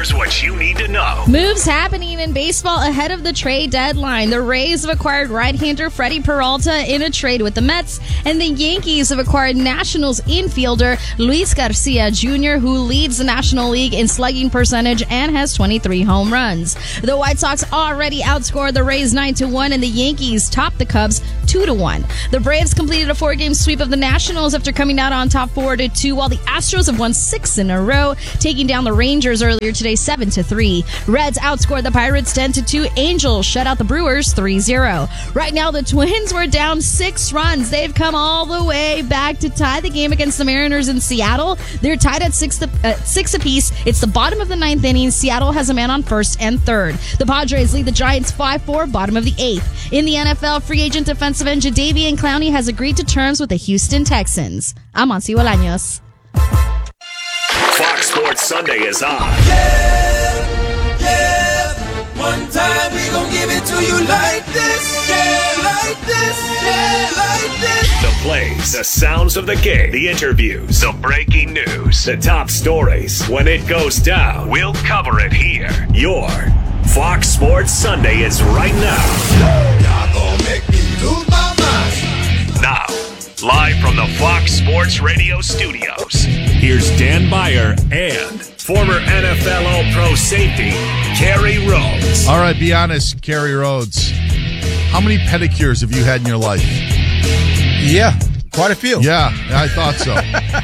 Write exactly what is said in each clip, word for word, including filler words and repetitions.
Here's what you need to know. Moves happening in baseball ahead of the trade deadline. The Rays have acquired right-hander Freddie Peralta in a trade with the Mets, and the Yankees have acquired Nationals infielder Luis Garcia Junior, who leads the National League in slugging percentage and has twenty-three home runs. The White Sox already outscored the Rays nine to one, and the Yankees topped the Cubs two to one. The Braves completed a four-game sweep of the Nationals after coming out on top four to two, while the Astros have won six in a row, taking down the Rangers earlier today seven to three. Reds outscored the Pirates ten to two. Angels shut out the Brewers three zero. Right now, the Twins were down six runs. They've come all the way back to tie the game against the Mariners in Seattle. They're tied at six, to, uh, six apiece. It's the bottom of the ninth inning. Seattle has a man on first and third. The Padres lead the Giants five four, bottom of the eighth. In the N F L, free agent defensive end Jadeveon Clowney has agreed to terms with the Houston Texans. I'm Monty Bolaños. Fox Sports Sunday is on. Yeah, yeah. One time we gon' give it to you like this. Yeah, like this. Yeah, like this. The plays, the sounds of the game, the interviews, the breaking news, the top stories. When it goes down, we'll cover it here. Your Fox Sports Sunday is right now. Y'all gon' make me lose my mind. Now, live from the Fox Sports Radio studios, here's Dan Beyer and former N F L All-Pro safety, Kerry Rhodes. All right, be honest, Kerry Rhodes. How many pedicures have you had in your life? Yeah, quite a few. Yeah, I thought so.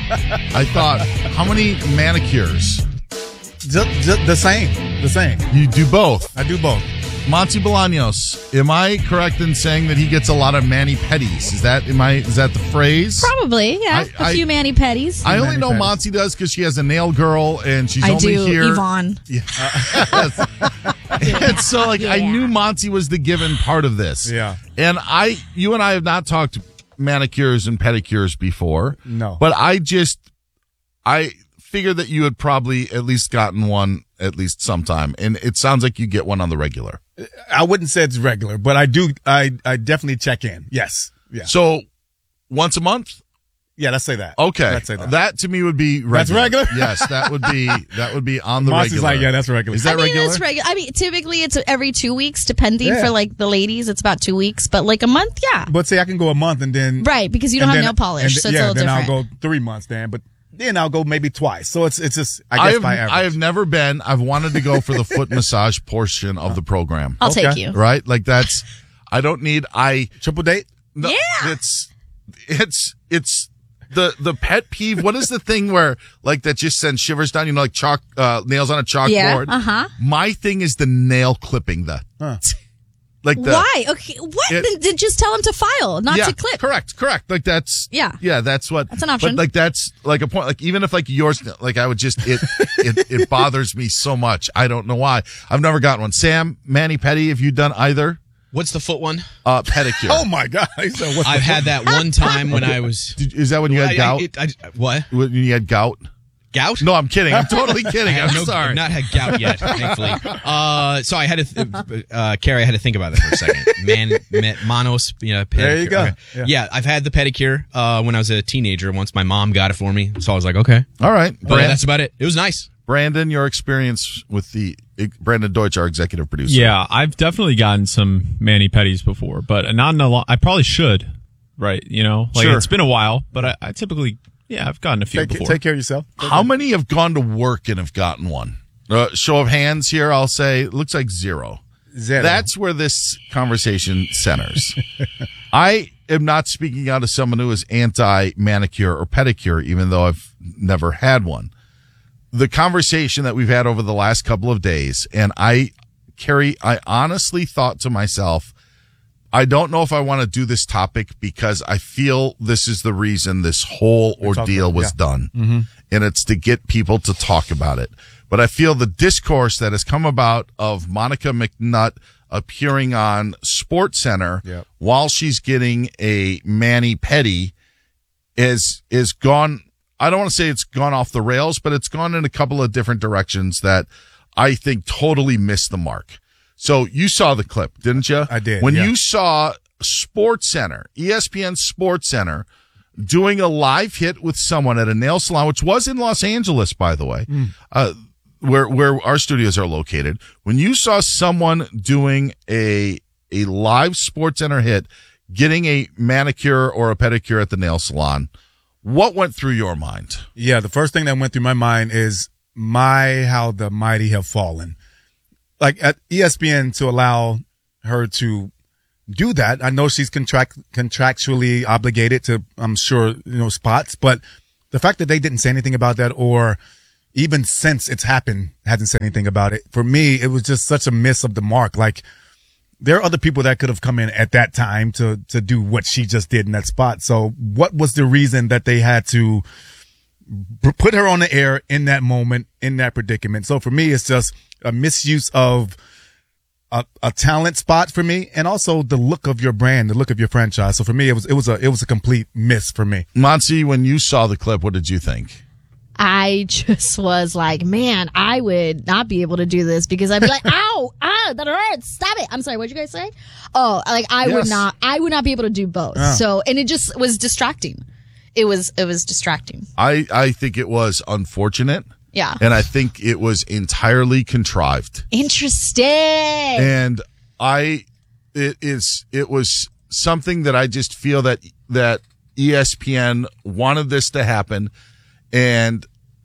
I thought, how many manicures? The, the, the same. The same. You do both. I do both. Monty Bolaños, am I correct in saying that he gets a lot of mani-pedis? Is that am I? Is that the phrase? Probably, yeah. I- a few I- mani-pedis. I only know Mani-pedis. Monty does because she has a nail girl and she's I only do, here. Yvonne. Yes. And so, like, I Yeah. knew Monty was the given part of this. Yeah. And I, you and I have not talked manicures and pedicures before. No. But I just, I figured that you had probably at least gotten one at least sometime. And it sounds like you get one on the regular. I wouldn't say it's regular, but I do. I I definitely check in. Yes. Yeah. So once a month? Yeah. Let's say that. Okay. Let's say that. That to me would be regular. That's regular? Yes, that would be, that would be on the Monty's regular. like, yeah, that's regular. Is that I mean, regular? it's regular. I mean, typically it's every two weeks, depending Yeah. for like the ladies. It's about two weeks, but like a month, yeah. But say I can go a month and then Right, because you don't and have then- nail polish, and so it's yeah, a little then different. I'll go three months, Dan. But then I'll go maybe twice. So it's it's just I I guess have, by average. I have never been. I've wanted to go for the foot massage portion of the program. I'll Okay. take you. Right? Like that's, I don't need, I, triple date. no, Yeah. It's, it's, it's the, the pet peeve. What is the thing where like that just sends shivers down, you know, like chalk, uh, nails on a chalkboard? Yeah, uh-huh. My thing is the nail clipping, the, Huh. like the, Why? Okay, what? It- then, then just tell him to file, not yeah, to clip. correct, correct. Like that's, Yeah. yeah, that's what, That's an option. But like that's like a point, like even if like yours, like I would just, it, it, it bothers me so much. I don't know why. I've never gotten one. Sam, Manny Petty, have you done either? What's the foot one? Uh, pedicure. Oh my God! He said, what's I've the- had that one time when I was. Did, is that when you had I- I- gout? it- I- what? When you had gout? Gout? No, I'm kidding. I'm totally kidding. I have I'm no, sorry. I've not had gout yet, thankfully. Uh, so I had to, th- uh, Carrie, I had to think about that for a second. Man, man monos, you know, pedicure. There you go. Okay. Yeah. Yeah. I've had the pedicure uh, when I was a teenager. Once my mom got it for me, so I was like, okay. All right. But Brand- that's about it. It was nice. Brandon, your experience with the Brandon Deutsch, our executive producer. Yeah, I've definitely gotten some mani-pedis before, but not in a long. I probably should, right? You know, like Sure. it's been a while, but I, I typically, yeah, I've gotten a few take, before. take care of yourself. How many have gone to work and have gotten one? Uh, show of hands here, I'll say. It looks like zero. Zero. That's where this conversation centers. I am not speaking out as someone who is anti-manicure or pedicure, even though I've never had one. The conversation that we've had over the last couple of days, and I, Kerry, I honestly thought to myself, I don't know if I want to do this topic because I feel this is the reason this whole ordeal about- was yeah. done. Mm-hmm. And it's to get people to talk about it. But I feel the discourse that has come about of Monica McNutt appearing on SportsCenter Yep. while she's getting a mani-pedi is, is gone. I don't want to say it's gone off the rails, but it's gone in a couple of different directions that I think totally missed the mark. So you saw the clip, didn't you? I did, When yeah. you saw SportsCenter, E S P N SportsCenter, doing a live hit with someone at a nail salon, which was in Los Angeles, by the way. Mm. Uh, where where our studios are located, when you saw someone doing a a live Sports Center hit, getting a manicure or a pedicure at the nail salon, what went through your mind? Yeah, the first thing that went through my mind is my how the mighty have fallen. Like at E S P N to allow her to do that. I know she's contract contractually obligated to, I'm sure, you know, spots, but the fact that they didn't say anything about that, or even since it's happened, hasn't said anything about it. For me, it was just such a miss of the mark. Like, there are other people that could have come in at that time to, to do what she just did in that spot. So what was the reason that they had to b- put her on the air in that moment, in that predicament? So for me, it's just a misuse of a, a talent spot for me, and also the look of your brand, the look of your franchise. So for me, it was, it was a, it was a complete miss for me. Monty, when you saw the clip, what did you think? I just was like, man, I would not be able to do this because I'd be like, ow, ah, that hurts. Stop it. I'm sorry. What'd you guys say? Oh, like I Yes. would not, I would not be able to do both. Yeah. So, and it just was distracting. It was, it was distracting. I, I think it was unfortunate, Yeah. and I think it was entirely contrived. Interesting. And I, it is, it was something that I just feel that, that E S P N wanted this to happen and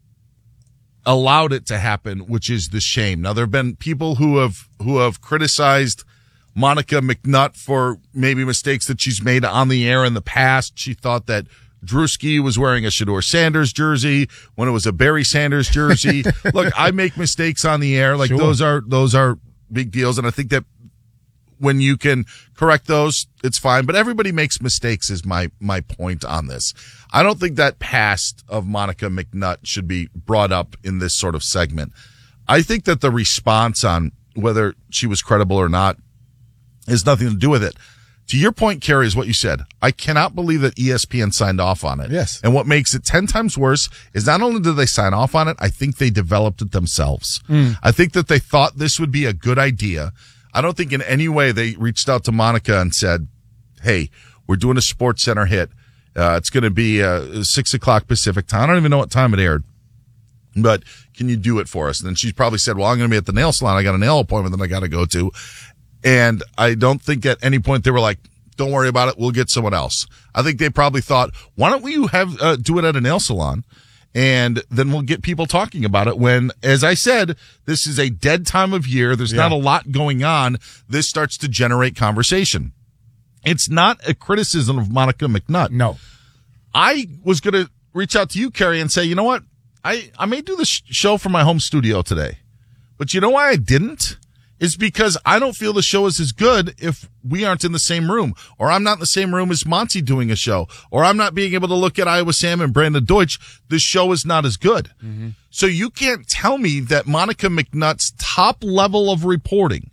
allowed it to happen, which is the shame. Now, there have been people who have, who have criticized Monica McNutt for maybe mistakes that she's made on the air in the past. She thought that Drewski was wearing a Shedeur Sanders jersey when it was a Barry Sanders jersey. Look, I make mistakes on the air. Like Sure. those are, those are big deals. And I think that when you can correct those, it's fine. But everybody makes mistakes is my, my point on this. I don't think that past of Monica McNutt should be brought up in this sort of segment. I think that the response on whether she was credible or not has nothing to do with it. To your point, Carrie, is what you said. I cannot believe that E S P N signed off on it. Yes. And what makes it ten times worse is not only did they sign off on it, I think they developed it themselves. Mm. I think that they thought this would be a good idea. I don't think in any way they reached out to Monica and said, hey, we're doing a Sports Center hit. Uh, it's going to be uh, six o'clock Pacific time. I don't even know what time it aired, but can you do it for us? And then she probably said, well, I'm going to be at the nail salon. I got a nail appointment that I got to go to. And I don't think at any point they were like, don't worry about it. We'll get someone else. I think they probably thought, why don't we have, uh, do it at a nail salon? And then we'll get people talking about it when, as I said, this is a dead time of year. There's Yeah. not a lot going on. This starts to generate conversation. It's not a criticism of Monica McNutt. No. I was going to reach out to you, Carrie, and say, you know what? I, I may do the sh- show from my home studio today. But you know why I didn't? Is because I don't feel the show is as good if we aren't in the same room, or I'm not in the same room as Monty doing a show, or I'm not being able to look at Iowa Sam and Brandon Deutsch. The show is not as good. Mm-hmm. So you can't tell me that Monica McNutt's top level of reporting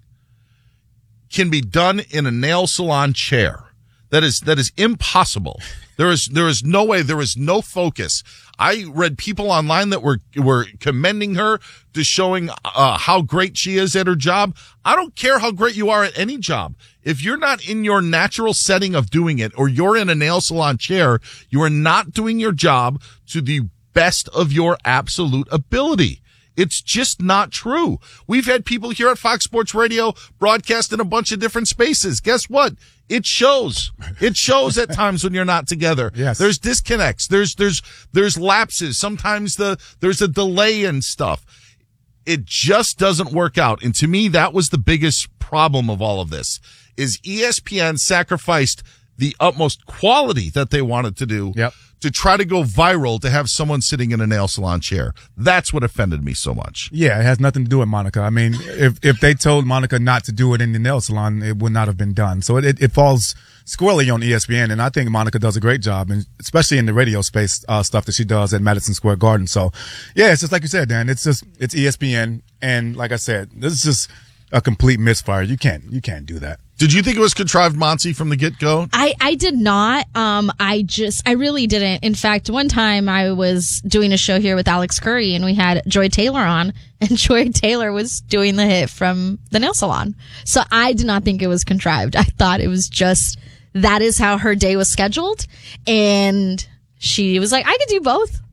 can be done in a nail salon chair. That is, that is impossible. There is, there is no way. There is no focus. I read people online that were, were commending her to showing, uh, how great she is at her job. I don't care how great you are at any job. If you're not in your natural setting of doing it, or you're in a nail salon chair, you are not doing your job to the best of your absolute ability. It's just not true. We've had people here at Fox Sports Radio broadcast in a bunch of different spaces. Guess what? It shows. It shows at times when you're not together. Yes. There's disconnects. There's, there's, there's lapses. Sometimes the, there's a delay in stuff. It just doesn't work out. And to me, that was the biggest problem of all of this, is E S P N sacrificed the utmost quality that they wanted to do Yep. to try to go viral, to have someone sitting in a nail salon chair. That's what offended me so much. Yeah, it has nothing to do with Monica. I mean, if if they told Monica not to do it in the nail salon, it would not have been done. So it, it, it falls squarely on E S P N, and I think Monica does a great job, and especially in the radio space uh, stuff that she does at Madison Square Garden. So, yeah, it's just like you said, Dan. It's just it's E S P N, and like I said, this is just a complete misfire. You can't you can't do that. Did you think it was contrived, Monty, from the get-go? I, I did not. Um, I just, I really didn't. In fact, one time I was doing a show here with Alex Curry, and we had Joy Taylor on, and Joy Taylor was doing the hit from the nail salon. So I did not think it was contrived. I thought it was just, that is how her day was scheduled. And she was like, I could do both.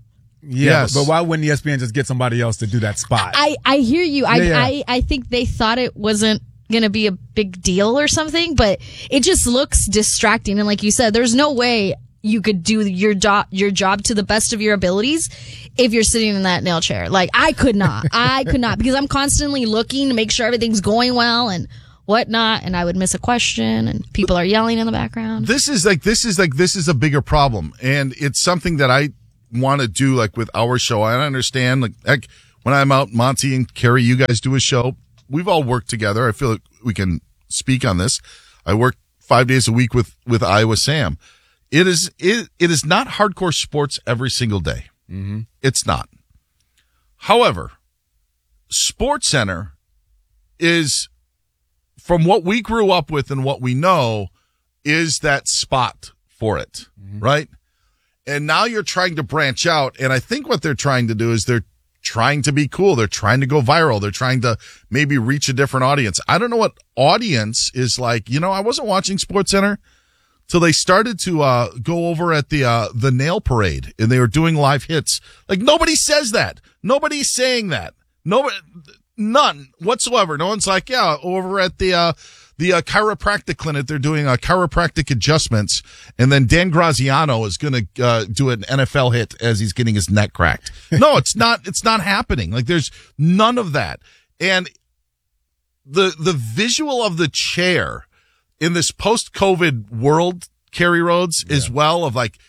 Yeah, Yes. but why wouldn't E S P N just get somebody else to do that spot? I, I hear you. I, Yeah, yeah. I, I think they thought it wasn't going to be a big deal or something, but it just looks distracting. And like you said, there's no way you could do your job, your job to the best of your abilities if you're sitting in that nail chair. Like I could not, I could not, because I'm constantly looking to make sure everything's going well and whatnot. And I would miss a question and people are yelling in the background. This is like, this is like, this is a bigger problem. And it's something that I want to do like with our show. I understand like, like when I'm out, Monty and Carrie, you guys do a show. We've all worked together. I feel like we can speak on this. I work five days a week with, with Iowa Sam. It is, it, it is not hardcore sports every single day. Mm-hmm. It's not. However, Sports Center is, from what we grew up with and what we know, is that spot for it, mm-hmm. right? And now you're trying to branch out. And I think what they're trying to do is they're trying to be cool. They're trying to go viral. They're trying to maybe reach a different audience. I don't know what audience is like. You know, I wasn't watching Sports Center till they started to uh go over at the uh the nail parade and they were doing live hits. Like nobody says that. Nobody's saying that. Nobody, none whatsoever. No one's like, yeah, over at the uh the uh, chiropractic clinic, they're doing uh, chiropractic adjustments, and then Dan Graziano is going to uh, do an N F L hit as he's getting his neck cracked. No, it's not. It's not happening. Like there's none of that. And the the visual of the chair in this post-COVID world, Kerry Rhodes, yeah. as well, of like,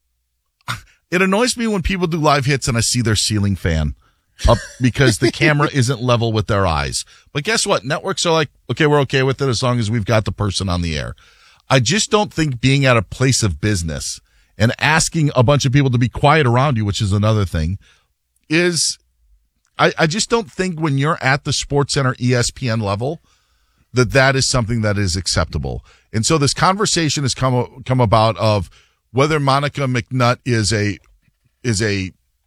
it annoys me when people do live hits and I see their ceiling fan up because the camera isn't level with their eyes. But guess what? Networks are like, okay, we're okay with it as long as we've got the person on the air. I just don't think being at a place of business and asking a bunch of people to be quiet around you, which is another thing, is, I, I just don't think when you're at the Sports Center E S P N level that that is something that is acceptable. And so this conversation has come, come about of whether Monica McNutt is a, is a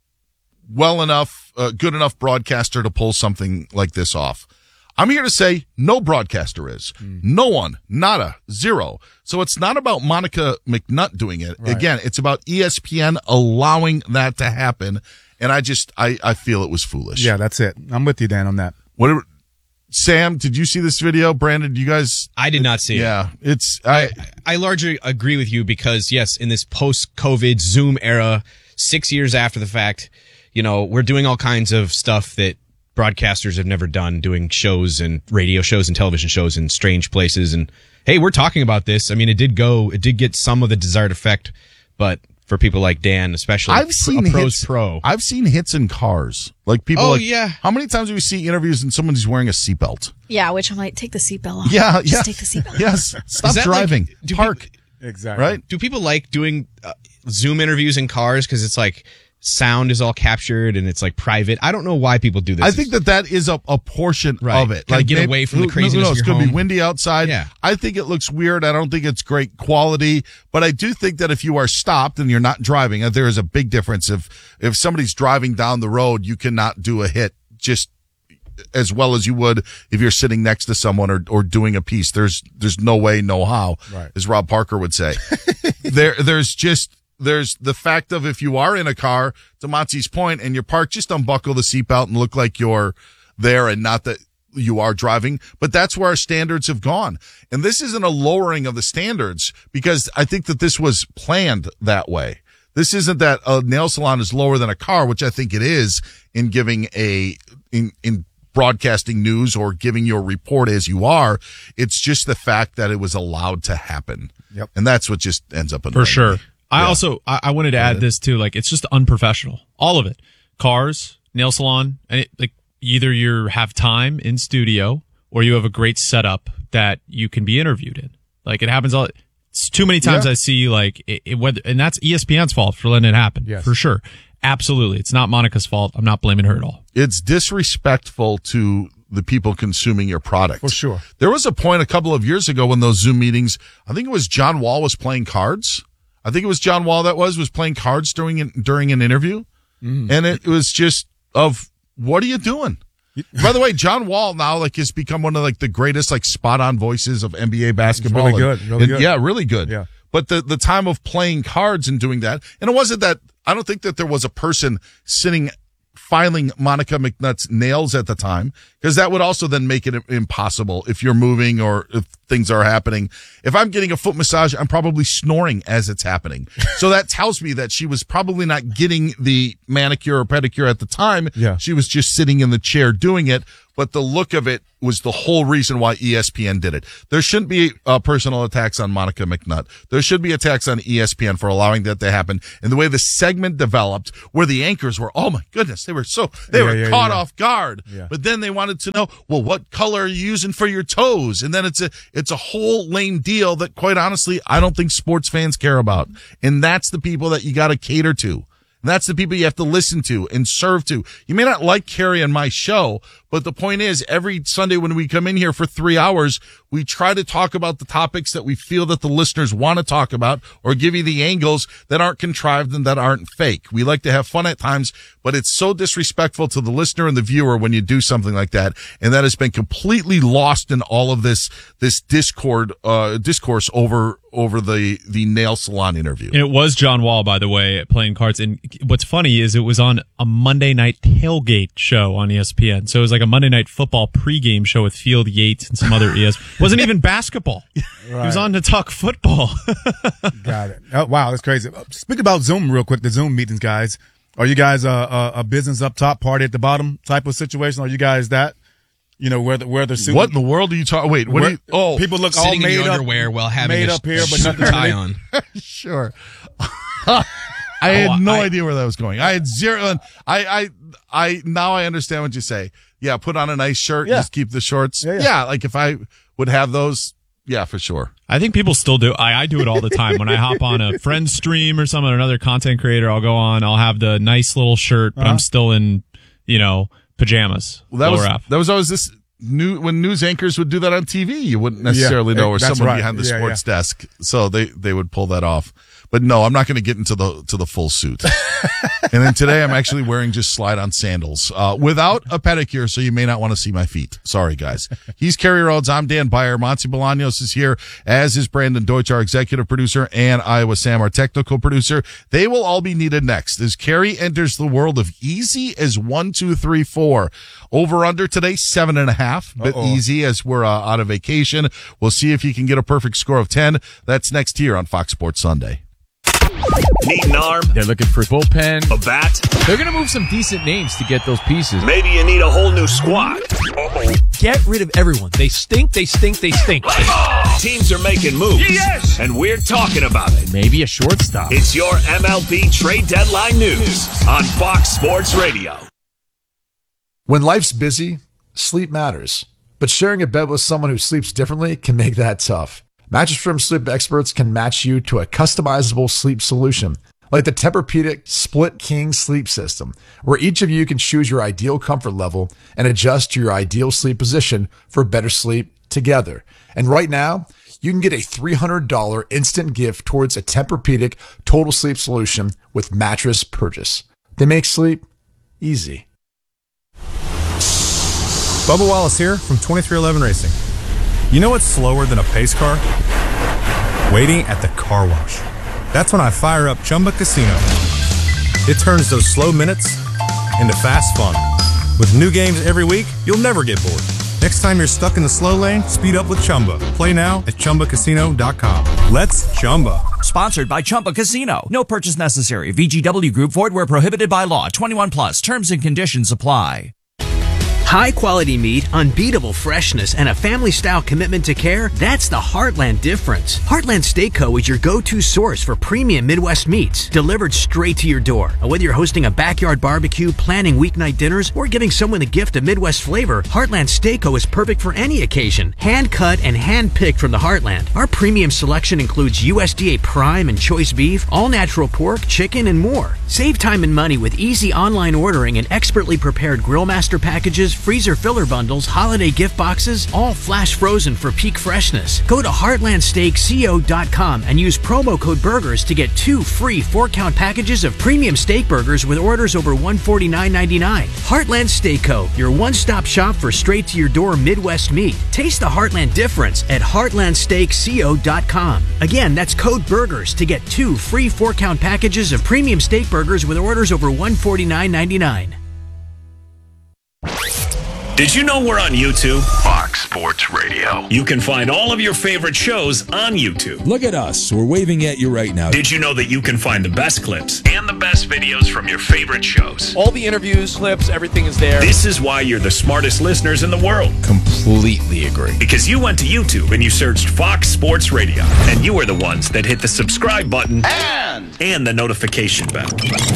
well enough, uh, good enough broadcaster to pull something like this off. I'm here to say no broadcaster is. Mm. No one. Nada. Zero. So it's not about Monica McNutt doing it. Right. Again, it's about E S P N allowing that to happen. And I just, I, I feel it was foolish. Yeah, that's it. I'm with you, Dan, on that. What, Sam, did you see this video? Brandon, do you guys? I did not see yeah, it. Yeah, it's, I, I largely agree with you because yes, in this post-COVID Zoom era, six years after the fact, you know, we're doing all kinds of stuff that broadcasters have never done, doing shows and radio shows and television shows in strange places. And hey, we're talking about this. I mean, it did go, it did get some of the desired effect, but for people like Dan, especially I've seen a pro's hits, pro. I've seen hits in cars. Like people Oh, like, yeah. How many times do we see interviews and someone's wearing a seatbelt? Yeah, which I'm like, take the seatbelt off. Yeah, Just yeah. take the seatbelt off. Yes. Stop Is that driving. like- do Park. people- Exactly. Right? Do people like doing uh, Zoom interviews in cars because it's like sound is all captured and it's like private? I don't know why people do this. I think that that is a, a portion Right. of it. Kinda get maybe- away from the who- craziness who knows? of It's your going to be home. windy outside. Yeah. I think it looks weird. I don't think it's great quality, but I do think that if you are stopped and you're not driving, uh, there is a big difference. If, if somebody's driving down the road, you cannot do a hit just as well as you would if you're sitting next to someone or, or doing a piece. There's, there's no way, no how, Right. as Rob Parker would say. there, there's just, there's the fact of if you are in a car, to Monty's point, and you're parked, just unbuckle the seatbelt and look like you're there and not that you are driving. But that's where our standards have gone. And this isn't a lowering of the standards because I think that this was planned that way. This isn't that a nail salon is lower than a car, which I think it is in giving a, in, in, broadcasting news or giving your report as you are. It's just the fact that it was allowed to happen. Yep. And that's what just ends up in For sure. I Yeah. also, I, I wanted to add this too. Like, it's just unprofessional. All of it. Cars, nail salon, and it, like either you have time in studio or you have a great setup that you can be interviewed in. Like it happens all, it's too many times Yeah. I see like it, it, whether, and that's E S P N's fault for letting it happen. Yes. For sure. Absolutely. It's not Monica's fault. I'm not blaming her at all. It's disrespectful to the people consuming your product. For sure. There was a point a couple of years ago when those Zoom meetings, I think it was John Wall was playing cards. I think it was John Wall that was, was playing cards during an, during an interview. Mm. And it was just of, what are you doing? By the way, John Wall now like has become one of like the greatest like spot on voices of N B A basketball. really And- good, really and- good. Yeah, really good. Yeah. But the, the time of playing cards and doing that, and it wasn't that I don't think that there was a person sitting filing Monica McNutt's nails at the time, because that would also then make it impossible if you're moving or if things are happening. If I'm getting a foot massage, I'm probably snoring as it's happening. So that tells me that she was probably not getting the manicure or pedicure at the time. Yeah. She was just sitting in the chair doing it. But the look of it was the whole reason why E S P N did it. There shouldn't be uh, personal attacks on Monica McNutt. There should be attacks on E S P N for allowing that to happen. And the way the segment developed, where the anchors were, oh my goodness, they were so, they Yeah, were yeah, caught yeah. off guard. Yeah. But then they wanted to know, well, what color are you using for your toes? And then it's a, it's a whole lame deal that, quite honestly, I don't think sports fans care about. And that's the people that you got to cater to. And that's the people you have to listen to and serve to. You may not like Carrie and my show, but the point is, every Sunday when we come in here for three hours, we try to talk about the topics that we feel that the listeners want to talk about, or give you the angles that aren't contrived and that aren't fake. We like to have fun at times, but it's so disrespectful to the listener and the viewer when you do something like that. And that has been completely lost in all of this, this discord, uh, discourse over, over the, the nail salon interview. And it was John Wall, by the way, playing cards. And what's funny is it was on a Monday night tailgate show on E S P N. So it was like a Monday night football pregame show with Field Yates and some other E S P N. Wasn't even basketball. Right. He was on to talk football. Got it. Oh, wow, that's crazy. Speak about Zoom real quick, the Zoom meetings, guys. Are you guys a, a, a business up top, party at the bottom type of situation? Are you guys that? You know, where the, where the suit. What in the world are you talking? Wait, what where, are you, oh, people look Sitting all in made your up, underwear while having made a up here, but suit nothing and tie underneath. on. Sure. I had Oh, no I- idea where that was going. I had zero. And I, I, I, now I understand what you say. Yeah. Put on a nice shirt. Yeah. Just keep the shorts. Yeah, Yeah, yeah. Like if I would have those. Yeah, for sure. I think people still do. I, I do it all the time. When I hop on a friend's stream or something, another content creator, I'll go on, I'll have the nice little shirt, but Uh-huh. I'm still in, you know, pajamas. Well, that lower was, half. that was always this new, when news anchors would do that on T V, you wouldn't necessarily Yeah, know, or that's someone right. behind the Yeah, sports desk. So they, they would pull that off. But no, I'm not going to get into the, to the full suit. And then today I'm actually wearing just slide on sandals, uh, without a pedicure. So you may not want to see my feet. Sorry, guys. He's Kerry Rhodes. I'm Dan Beyer. Monty Bolaños is here, as is Brandon Deutsch, our executive producer, and Iowa Sam, our technical producer. They will all be needed next as Kerry enters the world of easy as one, two, three, four. Over under today, seven and a half. Bit Uh-oh. easy as we're uh, on a vacation. We'll see if he can get a perfect score of ten. That's next here on Fox Sports Sunday. Need an arm, They're looking for bullpen. a bat? They're going to move some decent names to get those pieces. Maybe you need a whole new squad. Uh-oh. Get rid of everyone. They stink, they stink, they stink. Teams are making moves. Yes! And we're talking about it. Maybe a shortstop. It's your M L B trade deadline news on Fox Sports Radio. When life's busy, sleep matters. But sharing a bed with someone who sleeps differently can make that tough. Mattress Firm sleep experts can match you to a customizable sleep solution, like the Tempur-Pedic Split King Sleep System, where each of you can choose your ideal comfort level and adjust to your ideal sleep position for better sleep together. And right now, you can get a three hundred dollars instant gift towards a Tempur-Pedic Total Sleep Solution with mattress purchase. They make sleep easy. Bubba Wallace here from twenty-three eleven Racing. You know what's slower than a pace car? Waiting at the car wash. That's when I fire up Chumba Casino. It turns those slow minutes into fast fun. With new games every week, you'll never get bored. Next time you're stuck in the slow lane, speed up with Chumba. Play now at Chumba Casino dot com. Let's Chumba. Sponsored by Chumba Casino. No purchase necessary. V G W Group. Void where prohibited by law. twenty-one plus. Terms and conditions apply. High quality meat, unbeatable freshness, and a family style commitment to care, that's the Heartland difference. Heartland Steak Co. is your go-to source for premium Midwest meats, delivered straight to your door. And whether you're hosting a backyard barbecue, planning weeknight dinners, or giving someone a gift of Midwest flavor, Heartland Steak Co. is perfect for any occasion. Hand cut and hand picked from the Heartland. Our premium selection includes U S D A prime and choice beef, all natural pork, chicken, and more. Save time and money with easy online ordering and expertly prepared Grillmaster packages freezer filler bundles, holiday gift boxes, all flash frozen for peak freshness. Go to heartland steak co dot com and use promo code BURGERS to get two free four-count packages of premium steak burgers with orders over one hundred forty-nine ninety-nine. Heartland Steak Co., your one-stop shop for straight-to-your-door Midwest meat. Taste the Heartland difference at heartland steak co dot com. Again, that's code BURGERS to get two free four-count packages of premium steak burgers with orders over one hundred forty-nine ninety-nine. Did you know we're on YouTube? Fox Sports Radio. You can find all of your favorite shows on YouTube. Look at us. We're waving at you right now. Did you know that you can find the best clips and the best videos from your favorite shows? All the interviews, clips, everything is there. This is why you're the smartest listeners in the world. Completely agree. Because you went to YouTube and you searched Fox Sports Radio, and you were the ones that hit the subscribe button and, and the notification bell.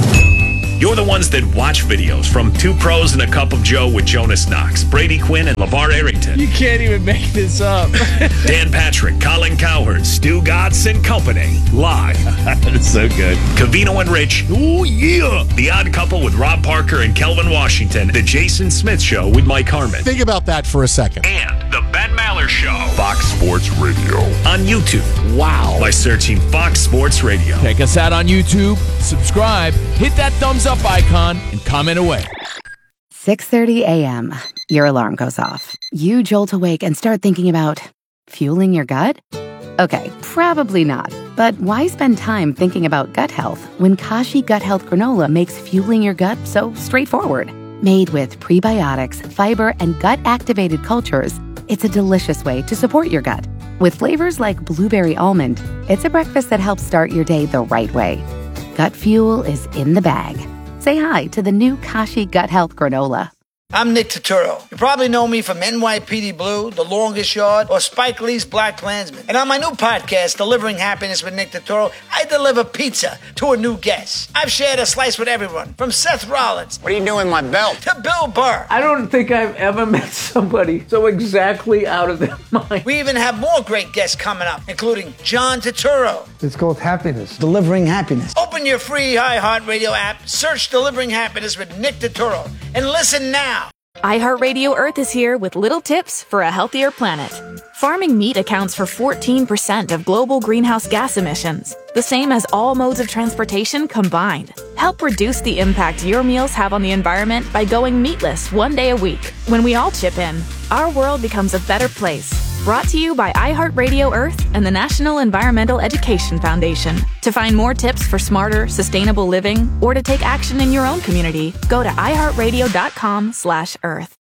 You're the ones that watch videos from Two Pros and a Cup of Joe with Jonas Knox, Brady Quinn, and LeVar Arrington. You can't even make this up. Dan Patrick, Colin Cowherd, Stu Gatz and Company. Live. That's so good. Covino and Rich. Oh, yeah. The Odd Couple with Rob Parker and Kelvin Washington. The Jason Smith Show with Mike Harmon. Think about that for a second. And The Ben Maller Show. Fox Sports Radio. On YouTube. Wow. By searching Fox Sports Radio. Check us out on YouTube. Subscribe. Hit that thumbs up icon and comment away. six thirty a.m. Your alarm goes off. You jolt awake and start thinking about fueling your gut? Okay, probably not. But why spend time thinking about gut health when Kashi Gut Health Granola makes fueling your gut so straightforward? Made with prebiotics, fiber, and gut-activated cultures, it's a delicious way to support your gut. With flavors like blueberry almond, it's a breakfast that helps start your day the right way. Gut fuel is in the bag. Say hi to the new Kashi Gut Health Granola. I'm Nick Turturro. You probably know me from N Y P D Blue, The Longest Yard, or Spike Lee's Black Klansman. And on my new podcast, Delivering Happiness with Nick Turturro, I deliver pizza to a new guest. I've shared a slice with everyone, from Seth Rollins. What are you doing with my belt? To Bill Burr. I don't think I've ever met somebody so exactly out of their mind. We even have more great guests coming up, including John Turturro. It's called Happiness. Delivering Happiness. Open your free iHeartRadio app, search Delivering Happiness with Nick Turturro, and listen now. iHeartRadio Earth is here with little tips for a healthier planet. Farming meat accounts for fourteen percent of global greenhouse gas emissions, the same as all modes of transportation combined. Help reduce the impact your meals have on the environment by going meatless one day a week. When we all chip in, our world becomes a better place. Brought to you by iHeartRadio Earth and the National Environmental Education Foundation. To find more tips for smarter, sustainable living, or to take action in your own community, go to iHeartRadio.com slash Earth.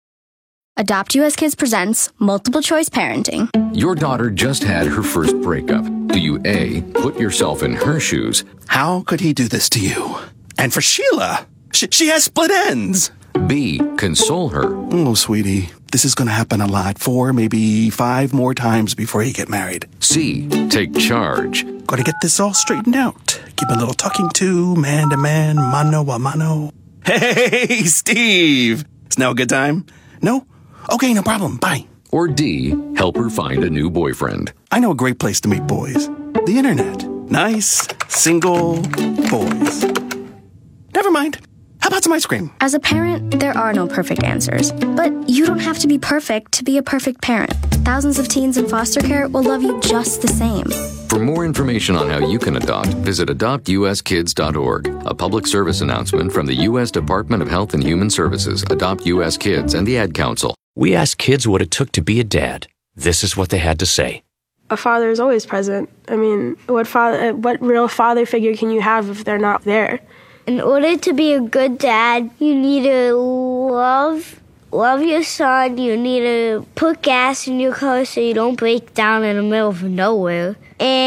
Adopt U S Kids presents Multiple Choice Parenting. Your daughter just had her first breakup. Do you A, put yourself in her shoes? How could he do this to you? And for Sheila, she, she has split ends. B, console her. Oh, sweetie, this is going to happen a lot. Four, maybe five more times before you get married. C, take charge. Got to get this all straightened out. Give a little talking to, man to man, mano a mano. Hey, Steve! Is now a good time? No? Okay, no problem. Bye. Or D, help her find a new boyfriend. I know a great place to meet boys. The internet. Nice, single boys. Never mind. How about some ice cream? As a parent, there are no perfect answers. But you don't have to be perfect to be a perfect parent. Thousands of teens in foster care will love you just the same. For more information on how you can adopt, visit adopt u s kids dot org. A public service announcement from the U S Department of Health and Human Services, Adopt U S Kids, and the Ad Council. We asked kids what it took to be a dad. This is what they had to say. A father is always present. I mean, what father, what real father figure can you have if they're not there? In order to be a good dad, you need to love love your son. You need to put gas in your car so you don't break down in the middle of nowhere.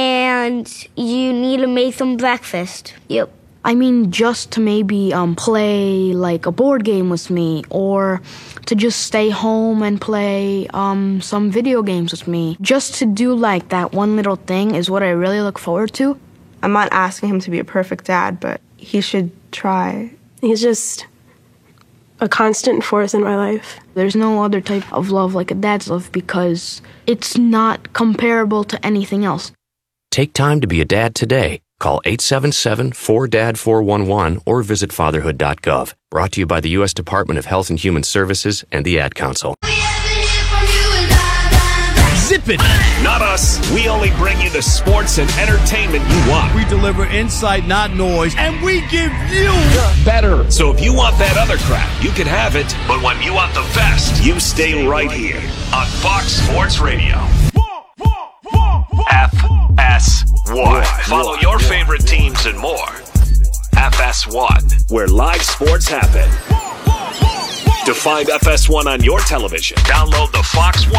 And you need to make them breakfast. Yep. I mean, just to maybe um, play like a board game with me, or to just stay home and play um, some video games with me. Just to do like that one little thing is what I really look forward to. I'm not asking him to be a perfect dad, but he should try. He's just a constant force in my life. There's no other type of love like a dad's love because it's not comparable to anything else. Take time to be a dad today. Call eight seven seven, four D A D, four one one or visit fatherhood dot gov. Brought to you by the U S Department of Health and Human Services and the Ad Council. Zip it! Not us. We only bring you the sports and entertainment you want. We deliver insight, not noise, and we give you better. So if you want that other crap, you can have it. But when you want the best, you stay right here on Fox Sports Radio. F S one. Follow your favorite teams and more. F S one, where live sports happen. To find F S one on your television, download the Fox One